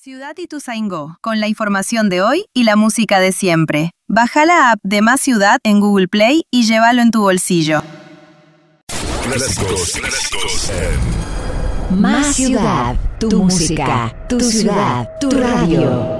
Ciudad Ituzaingó, con la información de hoy y la música de siempre. Baja la app de Más Ciudad en Google Play y llévalo en tu bolsillo. Clásicos Más Ciudad, tu música, tu ciudad, tu radio.